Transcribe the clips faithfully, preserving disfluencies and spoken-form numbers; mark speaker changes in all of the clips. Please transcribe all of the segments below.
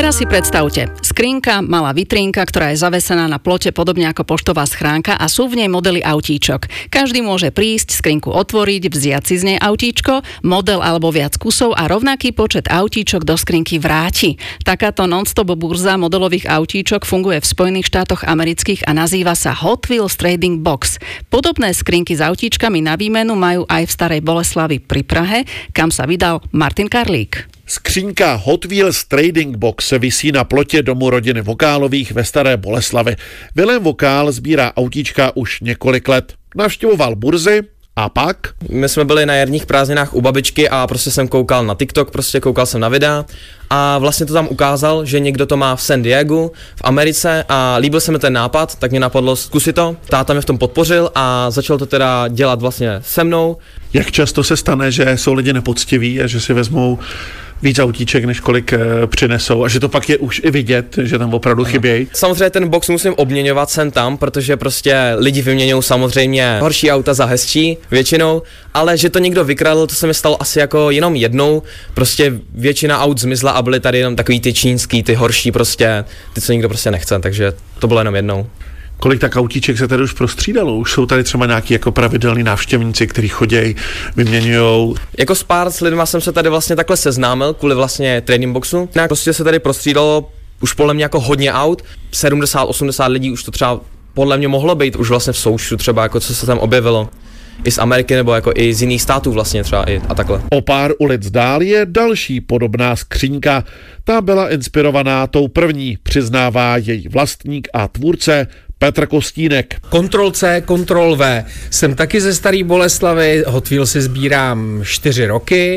Speaker 1: Teraz si predstavte, skrinka, malá vitrínka, ktorá je zavesená na plote podobne ako poštová schránka a sú v nej modely autíčok. Každý môže prísť, skrinku otvoriť, vziať si z nej autíčko, model alebo viac kusov a rovnaký počet autíčok do skrinky vráti. Takáto non-stop burza modelových autíčok funguje v Spojených štátoch amerických a nazýva sa Hot Wheels Trading Box. Podobné skrinky s autíčkami na výmenu majú aj v Starej Boleslavi pri Prahe, kam sa vydal Martin Karlík.
Speaker 2: Skřínka Hot Wheels Trading Box se visí na plotě domu rodiny Vokálových ve Staré Boleslavi. Vilém Vokál sbírá autíčka už několik let. Navštěvoval burzy a pak?
Speaker 3: My jsme byli na jarních prázdninách u babičky a prostě jsem koukal na TikTok, prostě koukal jsem na videa a vlastně to tam ukázal, že někdo to má v San Diegu, v Americe a líbil se mi ten nápad, tak mě napadlo zkusit to. Táta mě v tom podpořil a začal to teda dělat vlastně se mnou.
Speaker 2: Jak často se stane, že jsou lidi nepoctiví a že si vezmou víc autíček, než kolik e, přinesou a že to pak je už i vidět, že tam opravdu chybějí?
Speaker 3: Samozřejmě ten box musím obměňovat sem tam, protože prostě lidi vyměňují samozřejmě horší auta za hezčí většinou, ale že to někdo vykradl, to se mi stalo asi jako jenom jednou, prostě většina aut zmizla a byly tady jenom takový ty čínský, ty horší prostě, ty co nikdo prostě nechce, takže to bylo jenom jednou.
Speaker 2: Kolik tak autíček se tady už prostřídalo? Už jsou tady třeba nějaký jako pravidelní návštěvníci, kteří chodějí, vyměňujou?
Speaker 3: Jako s pár s lidma jsem se tady vlastně takhle seznámil kvůli vlastně trading boxu. Nějak prostě se tady prostřídalo už podle mě jako hodně aut, sedmdesát osmdesát lidí už to třeba podle mě mohlo být už vlastně v součtu třeba jako co se tam objevilo. I z Ameriky nebo jako i z jiných států vlastně třeba i a takhle.
Speaker 2: O pár ulic dál je další podobná skřínka. Ta byla inspirovaná tou první, přiznává její vlastník a tvůrce Petr Kostínek.
Speaker 4: Kontrol C, kontrol V. Jsem taky ze Staré Boleslavy, Hot Wheels si sbírám čtyři roky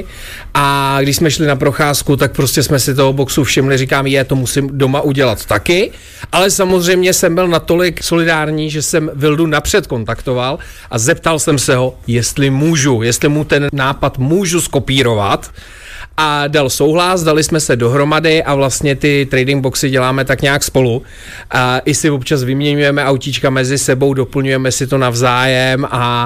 Speaker 4: a když jsme šli na procházku, tak prostě jsme si toho boxu všimli, říkám, je, to musím doma udělat taky, ale samozřejmě jsem byl natolik solidární, že jsem Vildu napřed kontaktoval a zeptal jsem se ho, jestli můžu, jestli mu ten nápad můžu skopírovat. A dal souhlas, dali jsme se dohromady a vlastně ty trading boxy děláme tak nějak spolu. A i si občas vyměňujeme autíčka mezi sebou, doplňujeme si to navzájem a